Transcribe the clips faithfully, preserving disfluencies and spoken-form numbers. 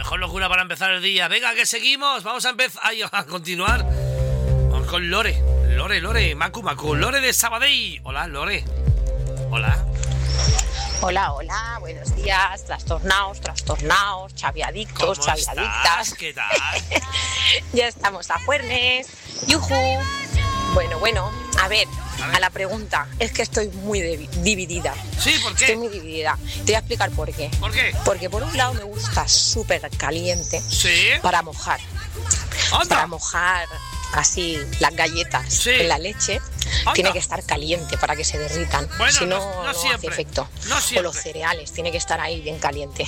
mejor locura para empezar el día. Venga, que seguimos. Vamos a empezar a continuar. Vamos con Lore. Lore, Lore, Macu, Macu. Lore de Sabadell. Hola, Lore. Hola. Hola, hola, buenos días, trastornaos, trastornaos, chaviadictos, chaviadictas. ¿Qué tal? Ya estamos a jueves. ¡Yujú! Bueno, bueno, a ver, a ver, a la pregunta, es que estoy muy de- dividida. Sí, ¿por qué? Estoy muy dividida. Te voy a explicar por qué. ¿Por qué? Porque por un lado me gusta súper caliente. Sí. Para mojar. Anda. Para mojar así las galletas Sí. en la leche. Anda. Tiene que estar caliente para que se derritan. Bueno, si no, no- no no, hace siempre. efecto. No o siempre. los cereales, tiene que estar ahí bien caliente.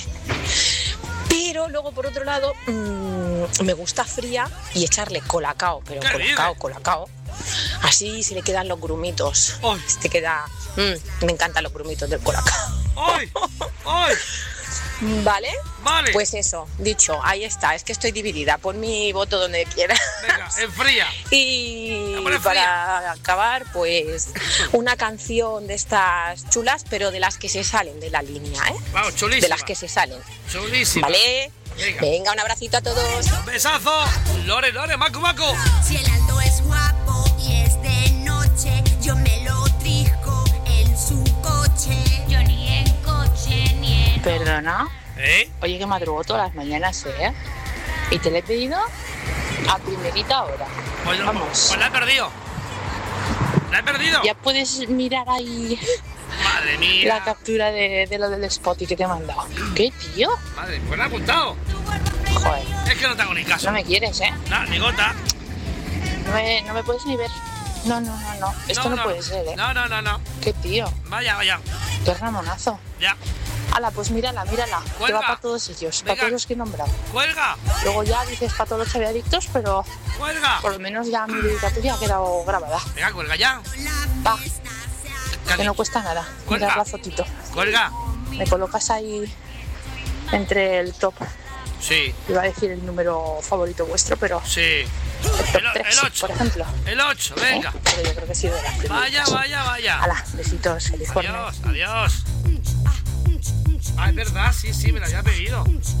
Pero luego, por otro lado, mmm, me gusta fría y echarle colacao, pero ¿Qué colacao, dices? colacao. Así se le quedan los grumitos. Ay. Te queda... mm, me encantan los grumitos del colacao. ¡Ay! ¡Ay! ¿Vale? Vale. Pues eso, dicho, ahí está. Es que estoy dividida. Pon mi voto donde quieras. Venga, enfría. Y La pone para acabar, pues una canción de estas chulas, pero de las que se salen de la línea, ¿eh? Vamos, chulísima. De las que se salen. Chulísima. ¿Vale? Venga. Venga, un abracito a todos. Besazo. Lore, Lore, Macu, Macu. Si el alto es guapo y es de noche, yo me lo trisco en su coche. Yo ni en coche ni en... Perdona, ¿Eh? oye que madrugo todas las mañanas, ¿eh? Y te lo he pedido a primerita hora. Pues, no, Vamos. pues la he perdido. La he perdido. Ya puedes mirar ahí Madre mía. la captura de, de lo del spot y que te he mandado. ¿Qué, tío? Madre, pues la he apuntado. Joder, Es que no te hago ni caso. no me quieres, ¿eh? No, ni gota. No me, no me puedes ni ver. No, no, no, no. Esto no, puede ser, ¿eh? No, no, no, no. ¿Qué, tío? Vaya, vaya. Qué ramonazo. Ya. Hala, pues mírala, mírala. Que Cuelga. va para todos ellos, para Venga. todos los que he nombrado. Cuelga. Luego ya dices para todos los chaviadictos, pero Cuelga. por lo menos ya mi dedicatoria ha quedado grabada. Venga, cuelga ya. Va, Cali- que no cuesta nada. Cuelga. Mirar la fotito. Cuelga. Me colocas ahí entre el top. Sí, Iba a decir el número favorito vuestro, pero sí. el top El, o- tres, el ocho. por ejemplo. El ocho, ¿eh? venga. Pero yo creo que sí de las primeritas. Vaya, vaya, vaya. Hala, besitos, feliz jornada. Adiós, adiós. Ah, es verdad, sí, sí, me la había pedido.